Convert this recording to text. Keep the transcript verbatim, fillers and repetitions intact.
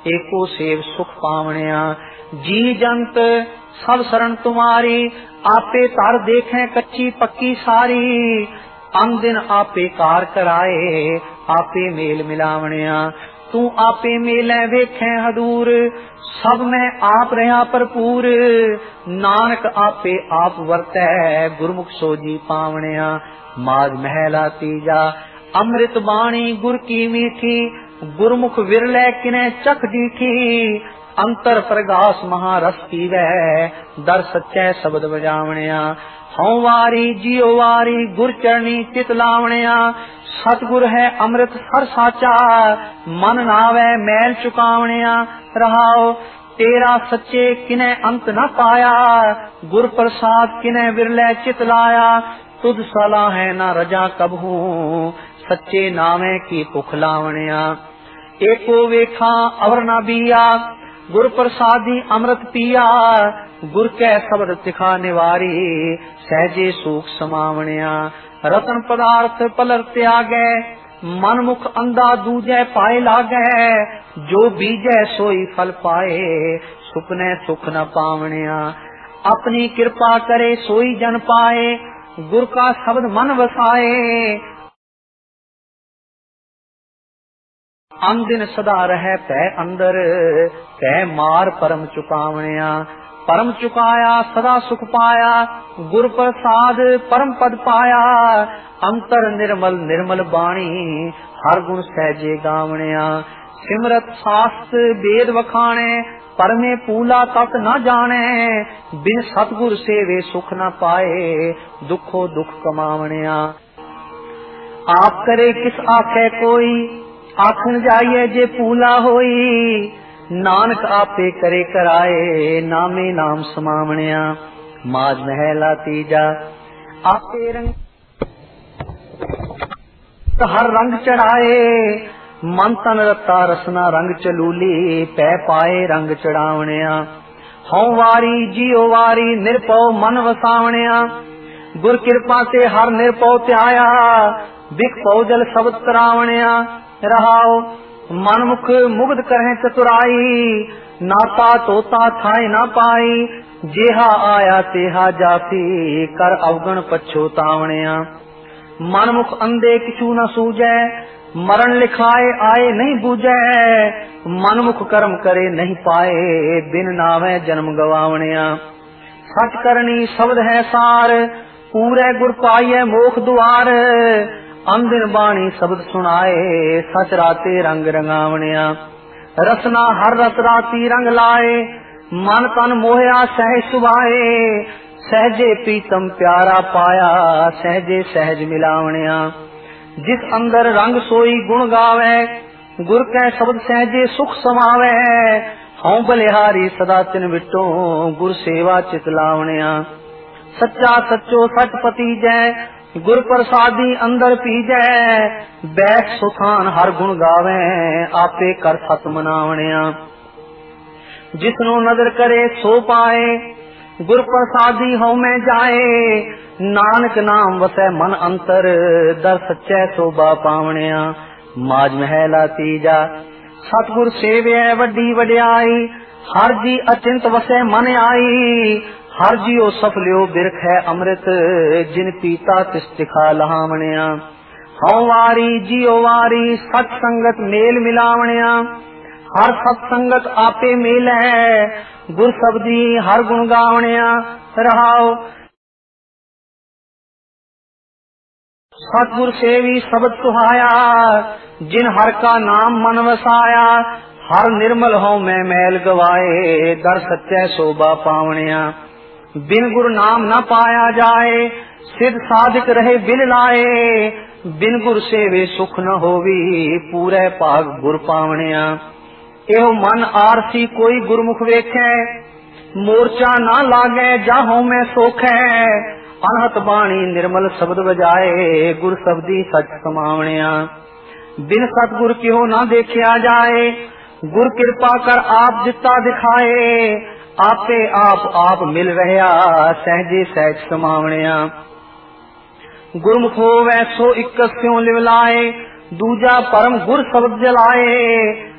एको save सुख पावणिया। जी जंत सब शरण तुम्हारी, आपे तर देखें कच्ची पक्की सारी। अन दिन आपे कार कराए, आपे मेल मिलावणिया। तू आपे मेले वेखें हदूर, सब में आप रहा भरपूर। नानक आपे आप वरतै, गुरमुख सोजी पावणिया। माज महला तीजा अमृत बाणी गुर की मीठी, गुरमुख विरले किने चख डीठी। अंतर प्रगास महारस पीवै, दर सच्चे शब्द बजावणिया। हूं वारी जियो वारी गुर चरणी चित लावणिया। सतगुर है अमृत हर साचा, मन नावै मैल चुकावणिया। रहाओ तेरा सच्चे किने अंत न पाया, गुर प्रसाद किने विरले चित लाया। तुझ सलाह है न रजा कबहू, सच्चे नामे की भुख लावणिया। एको वेखा अवर न बिया, गुर प्रसादी अमृत पिया। गुर कै शब्द तिखा निवारी, सहजे सूख समावणिया। रतन पदार्थ पलर त्यागै, मन मुख अंधा दूजै पाए लागै। जो बीजै सोई फल पाए, सुपने सुख न पावणिया। अपनी कृपा करे सोई जन पाए, गुर का शब्द मन वसाए। अन दिन सदा रहे पै अंदर, पै मार परम चुकावणिया। परम चुकाया सदा सुख पाया, गुर प्रसाद परम पद पाया। अंतर निर्मल निर्मल बाणी, हर गुण सहजे गावणिया। सिमरत शास्त्र वेद वखाणे, परमे पूला तत न जाने। बिन सतगुर सेवे सुख न पाए, दुखो दुख कमावणिया। आप करे किस आखे कोई, आखन जाइए जे पूला होई। नानक आपे करे कराए, नामे नाम समावणिया। माज महला तीजा आपे रंग हर रंग चढ़ाए। मन तन रता रसना रंग चलूली, पै पाए रंग चढ़ावणिया। हूं वारी जियो वारी निरपौ मन वसावणिया। गुर कृपा से हर निरपौ त्याया, बिख पौ जल शब्द तरावणिया। रहाओ मन मुख मुग्ध करें चतुराई, नाता तोता थाए ना पाई। जेहा आया तेहा जाती, कर अवगण पछोतावणिया। मन मुख अंधे किछू न सूझै, मरण लिखाए आए नहीं बूझै। मन मुख कर्म करे नहीं पाए, बिन नावे जन्म गवावणिया। सच करनी शब्द है सार, पूरे गुर पाइए मोख द्वार। अंदिन बाणी शब्द सुनाए, सच राते रंग रंगावणिया। रसना हर रस राती रंग लाए, मन तन मोहया सहज सुभाए। सहजे प्रीतम प्यारा पाया, सहजे सहज मिलावणिया। जिस अंदर रंग सोई गुण गावे, गुर कै शब्द सहजे सुख समावे। हूं बलिहारी सदा तिन विटो, गुर सेवा चित लावणिया। सच्चा सच्चो सच पति जय, गुर प्रसादी अंदर पीजै। बैठ सुखान हर गुण गावे, आपे कर सत मनावणिया। जिसनो नजर करे सो पाए, गुर प्रसादी हूं में जाए। नानक नाम वसै मन अंतर, दर सच्चै शोभा पावणिया। माज महला तीजा सतगुर सेवै वड्डी वड्याई। हर जी अचिंत वसै मन आई। हर जियो सफलियो बिरख है अमृत, जिन पीता तिस तिखा लहावणिया। हूं वारी जियो वारी सत संगत मेल मिलावणिया। हर सत संगत आपे मेल है, गुर शब्दी हर गुण गावणिया। रहाओ सतगुर सेवी शब्द सुहाया, जिन हर का नाम मन वसाया। हर निर्मल हो मैं मैल गवाए, दर सच्चे शोभा पावणिया। बिन गुर नाम न पाया जाए, सिद्ध साधिक रहे बिल लाए। बिन गुर सेवे सुख न होवी, पूरे भाग गुर पावणिया। एहो मन आरसी कोई गुरमुख वेखे, मोर्चा ना लागे जाहो मैं सोखे। अनहत बाणी निर्मल शब्द बजाए, गुर शब्दी सच समावणिया। बिन सतगुर क्यों ना देखिया जाए, गुर कृपा कर आप दिता दिखाए। आपे आप आप मिल रहा, सहजे सहज समावणिया। गुरमुख होवै सो इक स्यों लिवलाए, दूजा परम गुर शब्द जलाए।